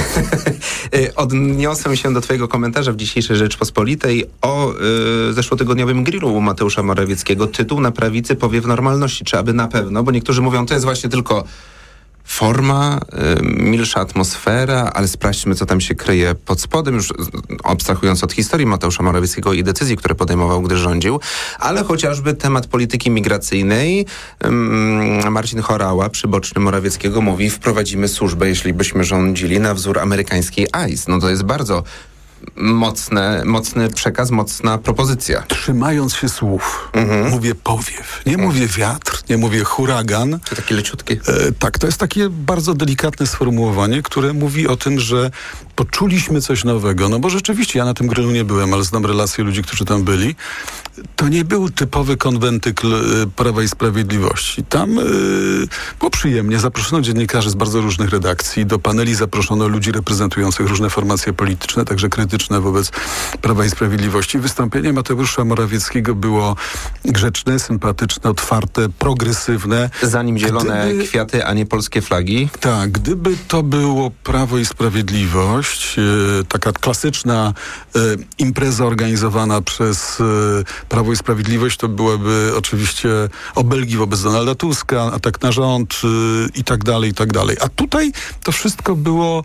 Odniosę się do twojego komentarza w dzisiejszej Rzeczpospolitej o y, zeszłotygodniowym grillu u Mateusza Morawieckiego. Tytuł na prawicy powiew normalności. Czy aby na pewno? Bo niektórzy mówią, to jest właśnie tylko forma, y, milsza atmosfera, ale sprawdźmy, co tam się kryje pod spodem, już abstrahując od historii Mateusza Morawieckiego i decyzji, które podejmował, gdy rządził, ale chociażby temat polityki migracyjnej. Ym, Marcin Horała, przyboczny Morawieckiego, mówi, wprowadzimy służbę, jeśli byśmy rządzili, na wzór amerykańskiej I C E. No to jest bardzo mocne, mocny przekaz, mocna propozycja. Trzymając się słów, mhm. mówię powiew. Nie mhm. mówię wiatr, nie mówię huragan. To takie leciutkie. E, tak, to jest takie bardzo delikatne sformułowanie, które mówi o tym, że poczuliśmy coś nowego. No bo rzeczywiście, ja na tym grillu nie byłem, ale znam relacje ludzi, którzy tam byli. To nie był typowy konwentykl y, Prawa i Sprawiedliwości. Tam y, było przyjemnie. Zaproszono dziennikarzy z bardzo różnych redakcji. Do paneli zaproszono ludzi reprezentujących różne formacje polityczne, także krytyczne wobec Prawa i Sprawiedliwości. Wystąpienie Mateusza Morawieckiego było grzeczne, sympatyczne, otwarte, progresywne. Za nim zielone gdyby, kwiaty, a nie polskie flagi. Tak, gdyby to było Prawo i Sprawiedliwość, y, taka klasyczna y, impreza organizowana przez y, Prawo i Sprawiedliwość, to byłyby oczywiście obelgi wobec Donalda Tuska, atak na rząd yy, i tak dalej, i tak dalej. A tutaj to wszystko było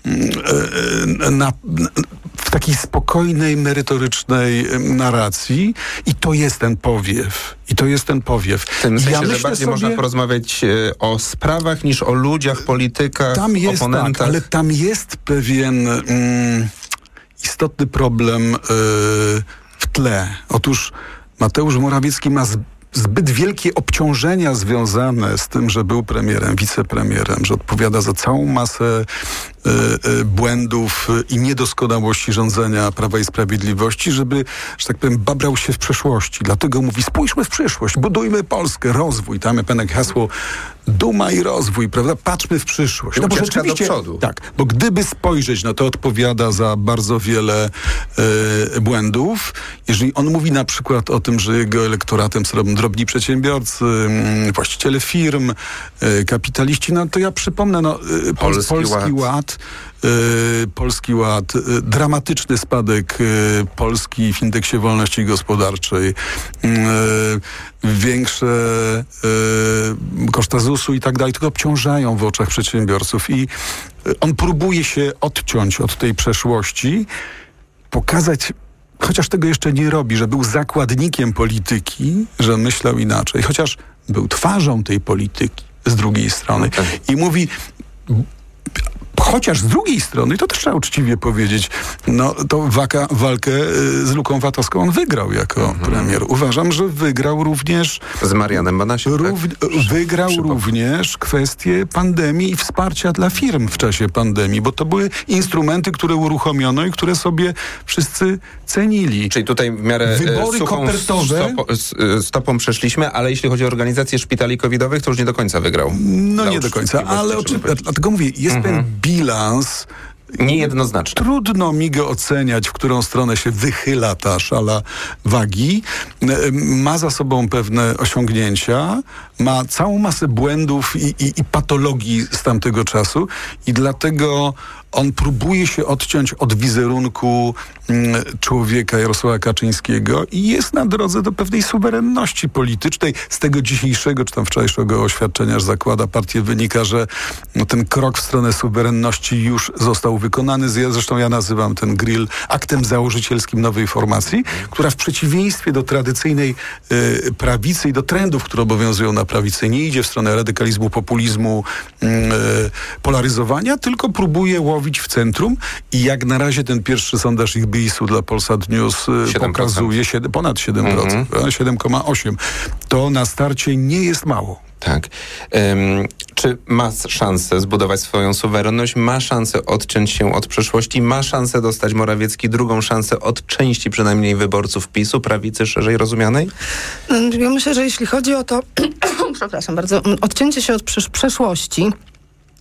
yy, na, na, w takiej spokojnej, merytorycznej narracji i to jest ten powiew. I to jest ten powiew. W tym sensie, ja że myślę bardziej sobie, można porozmawiać yy, o sprawach niż o ludziach, politykach, tam jest oponentach. Tak, ale tam jest pewien mm, istotny problem yy, w tle. Otóż Mateusz Morawiecki ma zbyt wielkie obciążenia związane z tym, że był premierem, wicepremierem, że odpowiada za całą masę y, y, błędów i niedoskonałości rządzenia Prawa i Sprawiedliwości, żeby, że tak powiem, babrał się w przeszłości. Dlatego mówi, spójrzmy w przyszłość, budujmy Polskę, rozwój. Tam jest pewne hasło duma i rozwój, prawda? Patrzmy w przyszłość. No bo rzeczywiście, do przodu. Tak, bo gdyby spojrzeć, no to odpowiada za bardzo wiele y, błędów. Jeżeli on mówi na przykład o tym, że jego elektoratem są drobni przedsiębiorcy, y, właściciele firm, y, kapitaliści, no to ja przypomnę, no, y, Polski, Polski Ład, Ład. Y, Polski Ład, y, dramatyczny spadek y, Polski w indeksie wolności gospodarczej, y, większe y, koszta zusu i tak dalej, tylko obciążają w oczach przedsiębiorców i y, on próbuje się odciąć od tej przeszłości, pokazać, chociaż tego jeszcze nie robi, że był zakładnikiem polityki, że myślał inaczej, chociaż był twarzą tej polityki z drugiej strony i mówi, chociaż z drugiej strony, to też trzeba uczciwie powiedzieć, no to waka, walkę y, z Luką Watowską on wygrał jako mhm. premier. Uważam, że wygrał również... Z Marianem Banasiem, rów, tak? Wygrał Przypomnę. również kwestię pandemii i wsparcia dla firm w czasie pandemii, bo to były instrumenty, które uruchomiono i które sobie wszyscy cenili. Czyli tutaj w miarę Wybory suchą kopertowe stopo, stopą przeszliśmy, ale jeśli chodzi o organizację szpitali covidowych, to już nie do końca wygrał. No nie do końca, ale oczywiście, dlatego mówię, jest mhm. ten bilans niejednoznaczny. Trudno mi go oceniać, w którą stronę się wychyla ta szala wagi. Ma za sobą pewne osiągnięcia, ma całą masę błędów i, i, i patologii z tamtego czasu i dlatego on próbuje się odciąć od wizerunku mm, człowieka Jarosława Kaczyńskiego i jest na drodze do pewnej suwerenności politycznej. Z tego dzisiejszego, czy tam wczorajszego oświadczenia, że zakłada partię, wynika, że no, ten krok w stronę suwerenności już został wykonany. Zresztą ja nazywam ten grill aktem założycielskim nowej formacji, która w przeciwieństwie do tradycyjnej y, prawicy i do trendów, które obowiązują na prawicy, nie idzie w stronę radykalizmu, populizmu, y, polaryzowania, tylko próbuje łowić w centrum i jak na razie ten pierwszy sondaż ich bisu dla Polsat News pokazuje siedem, ponad siedem procent, mm-hmm. siedem przecinek osiem procent. To na starcie nie jest mało. Tak. Um, czy ma szansę zbudować swoją suwerenność? Ma szansę odciąć się od przeszłości? Ma szansę dostać Morawiecki drugą szansę od części przynajmniej wyborców PiSu, prawicy szerzej rozumianej? Ja myślę, że jeśli chodzi o to, przepraszam bardzo, odcięcie się od przesz- przeszłości,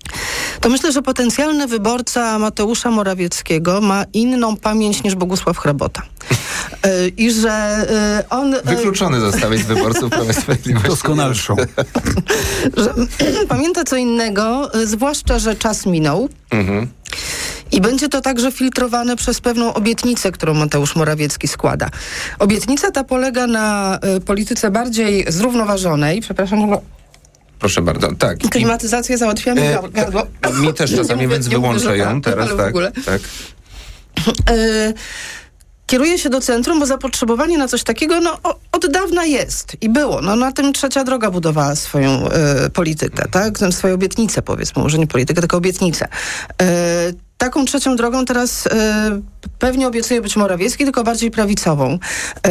To myślę, że potencjalny wyborca Mateusza Morawieckiego ma inną pamięć niż Bogusław Hrabota. Yy, I że yy, on... Yy, Wykluczony zostałeś z wyborców Prawa i Sprawiedliwości. Doskonalszą. że pamięta co innego, yy, zwłaszcza, że czas minął. Mhm. I będzie to także filtrowane przez pewną obietnicę, którą Mateusz Morawiecki składa. Obietnica ta polega na y, polityce bardziej zrównoważonej. Przepraszam, bo... Proszę bardzo, tak. Klimatyzację załatwiamy e, gardło. Mi też czasami, mówię, więc wyłączę ją teraz, tak. tak. Y, Kieruje się do centrum, bo zapotrzebowanie na coś takiego no, od dawna jest i było. No, na tym Trzecia Droga budowała swoją y, politykę, tak? Swoją obietnicę, powiedzmy, może nie politykę, tylko obietnicę. Y, Taką trzecią drogą teraz y, pewnie obiecuje być Morawiecki, tylko bardziej prawicową.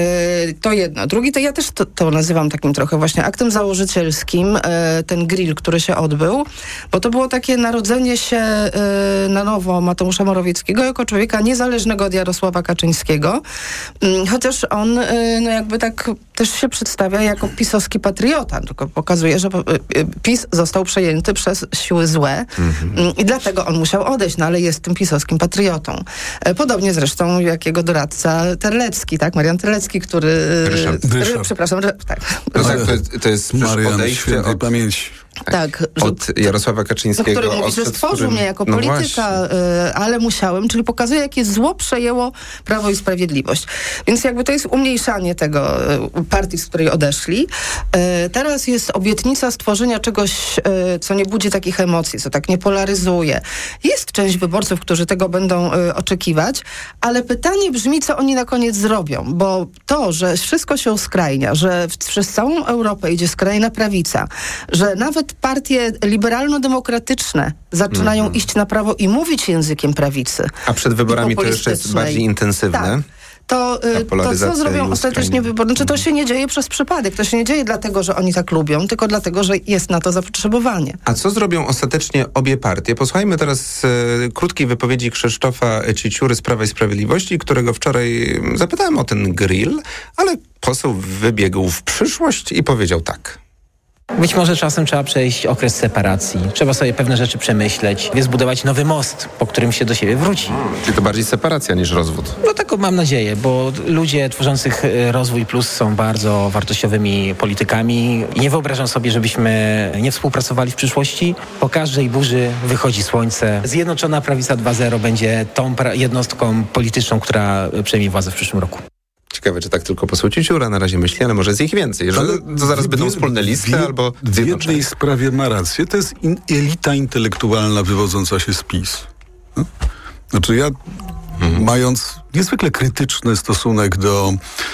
Y, to jedno. Drugi, to ja też to, to nazywam takim trochę właśnie aktem założycielskim, y, ten grill, który się odbył, bo to było takie narodzenie się y, na nowo Mateusza Morawieckiego jako człowieka niezależnego od Jarosława Kaczyńskiego. Y, chociaż on y, no jakby tak też się przedstawia jako pisowski patriota, tylko pokazuje, że y, y, PiS został przejęty przez siły złe mm-hmm. y, i dlatego on musiał odejść, no ale jest tym pisowskim patriotą. Podobnie zresztą jak jego doradca Terlecki, tak? Marian Terlecki, który... Ryszard. Ryszard. Przepraszam, że, tak. No tak, to jest, to jest Marian, odejście od pamięć. Tak, od Jarosława Kaczyńskiego. Który mówi, że stworzył którym... mnie jako no polityka, y, ale musiałem, czyli pokazuje, jakie zło przejęło Prawo i Sprawiedliwość. Więc jakby to jest umniejszanie tego y, partii, z której odeszli. Y, teraz jest obietnica stworzenia czegoś, y, co nie budzi takich emocji, co tak nie polaryzuje. Jest część wyborców, którzy tego będą y, oczekiwać, ale pytanie brzmi, co oni na koniec zrobią, bo to, że wszystko się uskrajnia, że w, przez całą Europę idzie skrajna prawica, że nawet partie liberalno-demokratyczne zaczynają mm. iść na prawo i mówić językiem prawicy. A przed wyborami to jeszcze jest bardziej intensywne. Tak. To, to co zrobią ostatecznie wybory? Znaczy, to się nie dzieje przez przypadek. To się nie dzieje dlatego, że oni tak lubią, tylko dlatego, że jest na to zapotrzebowanie. A co zrobią ostatecznie obie partie? Posłuchajmy teraz e, krótkiej wypowiedzi Krzysztofa Cieciury z Prawa i Sprawiedliwości, którego wczoraj zapytałem o ten grill, ale poseł wybiegł w przyszłość i powiedział tak. Być może czasem trzeba przejść okres separacji. Trzeba sobie pewne rzeczy przemyśleć, zbudować nowy most, po którym się do siebie wróci. Czyli to bardziej separacja niż rozwód? No taką mam nadzieję, bo ludzie tworzących Rozwój Plus są bardzo wartościowymi politykami. Nie wyobrażam sobie, żebyśmy nie współpracowali w przyszłości. Po każdej burzy wychodzi słońce. Zjednoczona Prawica dwa zero będzie tą pra- jednostką polityczną, która przejmie władzę w przyszłym roku. Ciekawe, czy tak tylko poseł Cieciura na razie myśli, ale może jest ich więcej. Że to zaraz będą wspólne listy w, albo w jednej sprawie ma rację. To jest in, elita intelektualna wywodząca się z PiS. No? Znaczy ja, mhm. mając niezwykle krytyczny stosunek do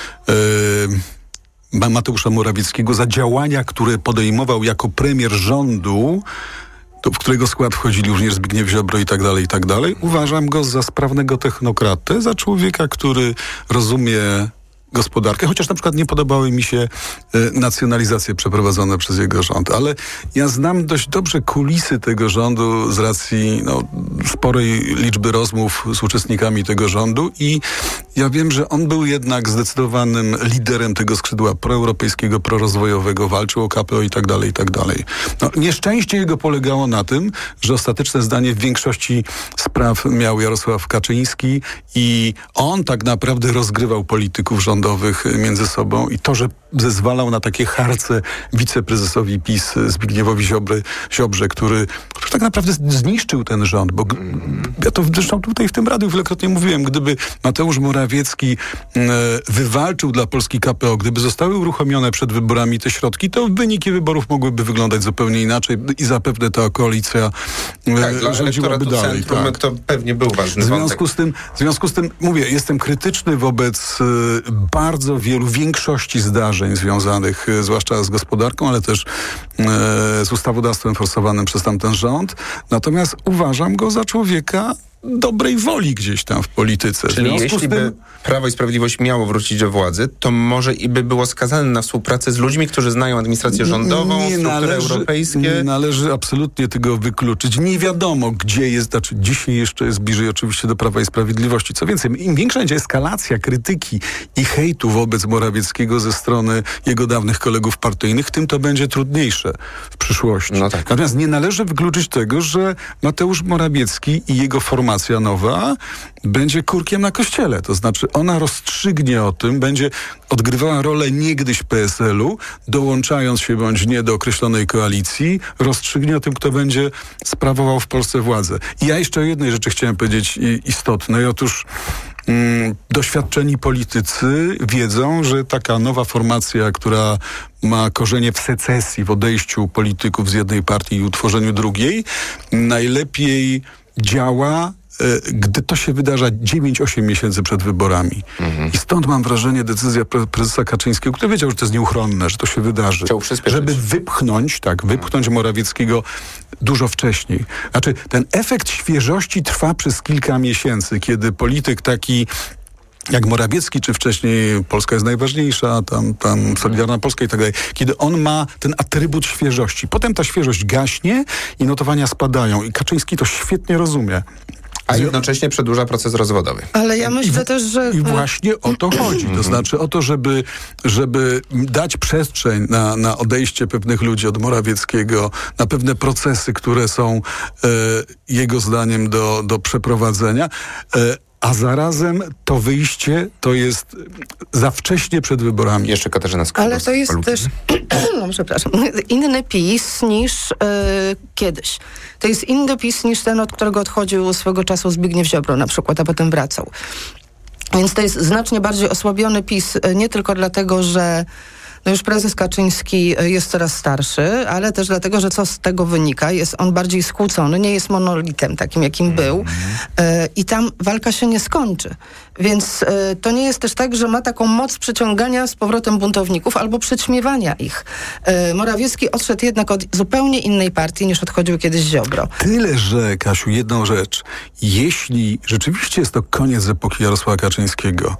e, Mateusza Morawieckiego za działania, które podejmował jako premier rządu, to w którego skład wchodzili również Zbigniew Ziobro i tak dalej, i tak dalej. Uważam go za sprawnego technokratę, za człowieka, który rozumie gospodarkę, chociaż na przykład nie podobały mi się e, nacjonalizacje przeprowadzone przez jego rząd, ale ja znam dość dobrze kulisy tego rządu z racji no, sporej liczby rozmów z uczestnikami tego rządu i ja wiem, że on był jednak zdecydowanym liderem tego skrzydła proeuropejskiego, prorozwojowego, walczył o K P O i tak dalej, i tak dalej. No, nieszczęście jego polegało na tym, że ostateczne zdanie w większości spraw miał Jarosław Kaczyński i on tak naprawdę rozgrywał polityków rządowych między sobą i to, że zezwalał na takie harce wiceprezesowi PiS Zbigniewowi Ziobry, Ziobrze, który, który tak naprawdę zniszczył ten rząd, bo ja to zresztą tutaj w tym radiu wielokrotnie mówiłem, gdyby Mateusz Morawiecki e, wywalczył dla Polski K P O, gdyby zostały uruchomione przed wyborami te środki, to wyniki wyborów mogłyby wyglądać zupełnie inaczej i zapewne ta koalicja e, tak, dla rządziłaby dalej. Centrum, tak. To pewnie był ważny w związku wątek. z tym, w związku z tym, mówię, jestem krytyczny wobec e, bardzo wielu, większości zdarzeń związanych e, zwłaszcza z gospodarką, ale też e, z ustawodawstwem forsowanym przez tamten rząd. Natomiast uważam go za człowieka dobrej woli gdzieś tam w polityce. Czyli jeśli tym... by Prawo i Sprawiedliwość miało wrócić do władzy, to może i by było skazane na współpracę z ludźmi, którzy znają administrację rządową, nie struktury należy, europejskie. Nie należy absolutnie tego wykluczyć. Nie wiadomo, gdzie jest, znaczy dzisiaj jeszcze jest bliżej oczywiście do Prawa i Sprawiedliwości. Co więcej, im większa będzie eskalacja krytyki i hejtu wobec Morawieckiego ze strony jego dawnych kolegów partyjnych, tym to będzie trudniejsze w przyszłości. No tak. Natomiast nie należy wykluczyć tego, że Mateusz Morawiecki i jego formacja nowa będzie kurkiem na kościele. To znaczy ona rozstrzygnie o tym, będzie odgrywała rolę niegdyś P S L u, dołączając się bądź nie do określonej koalicji, rozstrzygnie o tym, kto będzie sprawował w Polsce władzę. I ja jeszcze o jednej rzeczy chciałem powiedzieć istotnej. Otóż mm, doświadczeni politycy wiedzą, że taka nowa formacja, która ma korzenie w secesji, w odejściu polityków z jednej partii i utworzeniu drugiej, najlepiej działa, gdy to się wydarza dziewięć osiem miesięcy przed wyborami. Mhm. I stąd mam wrażenie decyzja pre- prezesa Kaczyńskiego, który wiedział, że to jest nieuchronne, że to się wydarzy. Chciał przyspieszyć. Żeby wypchnąć, tak, wypchnąć Morawieckiego dużo wcześniej. Znaczy, ten efekt świeżości trwa przez kilka miesięcy, kiedy polityk taki jak Morawiecki, czy wcześniej Polska jest najważniejsza, tam, tam Solidarna Polska i tak dalej, kiedy on ma ten atrybut świeżości. Potem ta świeżość gaśnie i notowania spadają. I Kaczyński to świetnie rozumie. A jednocześnie przedłuża proces rozwodowy. Ale ja myślę I, też, że... I właśnie o to chodzi. To znaczy o to, żeby, żeby dać przestrzeń na, na odejście pewnych ludzi od Morawieckiego, na pewne procesy, które są e, jego zdaniem do, do przeprowadzenia. E, A zarazem to wyjście to jest za wcześnie przed wyborami. Jeszcze Katarzyna Skrzydłowska. Ale to jest Paluki. też, no przepraszam, inny PiS niż yy, kiedyś. To jest inny PiS niż ten, od którego odchodził swego czasu Zbigniew Ziobro na przykład, a potem wracał. Więc to jest znacznie bardziej osłabiony PiS, nie tylko dlatego, że no już prezes Kaczyński jest coraz starszy, ale też dlatego, że co z tego wynika? Jest on bardziej skłócony, nie jest monolitem takim, jakim mm. był. E, I tam walka się nie skończy. Więc e, to nie jest też tak, że ma taką moc przyciągania z powrotem buntowników albo przyćmiewania ich. E, Morawiecki odszedł jednak od zupełnie innej partii, niż odchodził kiedyś Ziobro. Tyle, że, Kasiu, jedną rzecz. Jeśli rzeczywiście jest to koniec epoki Jarosława Kaczyńskiego,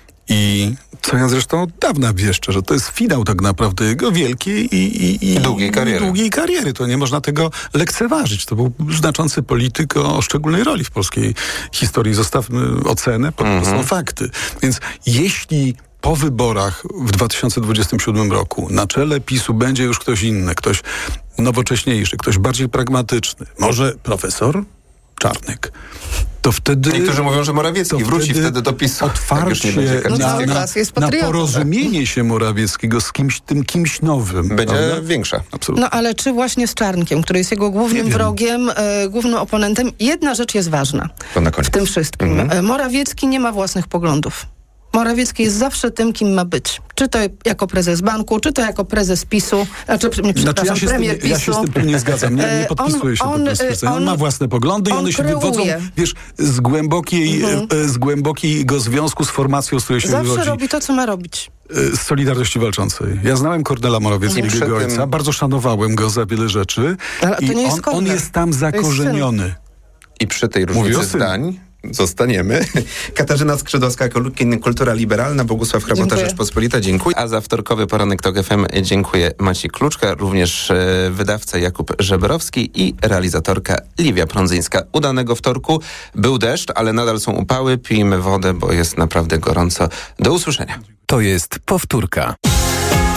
i co ja zresztą od dawna wieszczę, że to jest finał tak naprawdę jego wielkiej i, i, i długiej kariery. długiej kariery. To nie można tego lekceważyć. To był znaczący polityk o, o szczególnej roli w polskiej historii. Zostawmy ocenę, po prostu mhm. są fakty. Więc jeśli po wyborach w dwa tysiące dwudziestym siódmym roku na czele PiS-u będzie już ktoś inny, ktoś nowocześniejszy, ktoś bardziej pragmatyczny, może profesor Czarnek, to wtedy... Niektórzy mówią, że Morawiecki wróci wtedy, wtedy do PiS-u. Otwarcie no na, na, na porozumienie się Morawieckiego z kimś, tym kimś nowym. Będzie prawda? większe. Absolutnie. No ale czy właśnie z Czarnkiem, który jest jego głównym wrogiem, e, głównym oponentem? Jedna rzecz jest ważna w tym wszystkim. Mhm. Morawiecki nie ma własnych poglądów. Morawiecki jest zawsze tym, kim ma być. Czy to jako prezes banku, czy to jako prezes PiS-u, znaczy, przepraszam, znaczy ja się premier tym, ja się z tym nie zgadzam, nie, nie podpisuję się on, pod tym. On, on ma własne poglądy i one się kreuje. wywodzą, wiesz, z, głębokiej, mhm. z głębokiego związku z formacją, z której się zawsze wywodzi. Zawsze robi to, co ma robić. Z Solidarności Walczącej. Ja znałem Kornela Morawieckiego, jego ojca, tym... bardzo szanowałem go za wiele rzeczy. Ale to i nie jest on, on jest tam zakorzeniony. I przy tej różnicy zdań zostaniemy. Katarzyna Skrzydłowska, Kultura Liberalna, Bogusław Hrabota, Rzeczpospolita. Dziękuję. A za wtorkowy poranek TOK F M dziękuję Maciej Kluczka, również e, wydawca Jakub Żebrowski i realizatorka Liwia Prądzyńska. Udanego wtorku. Był deszcz, ale nadal są upały. Pijmy wodę, bo jest naprawdę gorąco. Do usłyszenia. To jest powtórka.